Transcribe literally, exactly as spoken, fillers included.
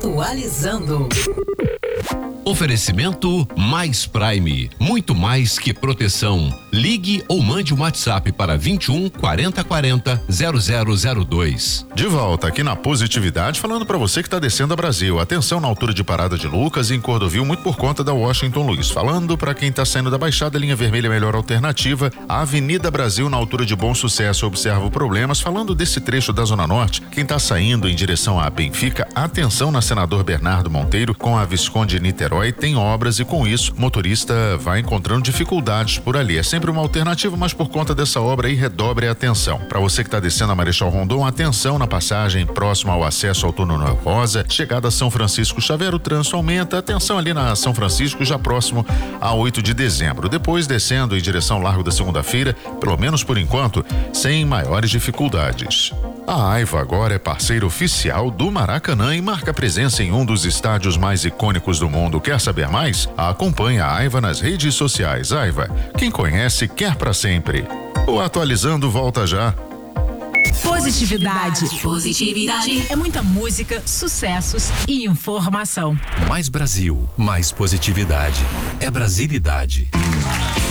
Atualizando. Oferecimento Mais Prime, muito mais que proteção. Ligue ou mande um WhatsApp para vinte e um, quarenta, quarenta, zero zero zero dois. De volta aqui na Positividade, falando para você que está descendo a Brasil. Atenção na altura de parada de Lucas e em Cordovil, muito por conta da Washington Luiz. Falando para quem está saindo da Baixada, linha vermelha é a melhor alternativa. A Avenida Brasil, na altura de Bom Sucesso, observa problemas. Falando desse trecho da Zona Norte, quem está saindo em direção a Benfica, atenção na Senador Bernardo Monteiro com a Visconde Niterói. Tem obras e com isso, o motorista vai encontrando dificuldades por ali. É sempre uma alternativa, mas por conta dessa obra aí, redobre a atenção. Para você que está descendo a Marechal Rondon, atenção na passagem próxima ao acesso ao Túnel Noel Rosa. Chegada a São Francisco Xavier, o trânsito aumenta. Atenção ali na São Francisco, já próximo a oito de dezembro. Depois, descendo em direção ao Largo da Segunda-feira, pelo menos por enquanto, sem maiores dificuldades. A Aiva agora é parceira oficial do Maracanã e marca presença em um dos estádios mais icônicos do mundo. Quer saber mais? Acompanhe a Aiva nas redes sociais. Aiva, quem conhece quer pra sempre. O Atualizando volta já. Positividade. Positividade. É muita música, sucessos e informação. Mais Brasil, mais positividade. É Brasilidade.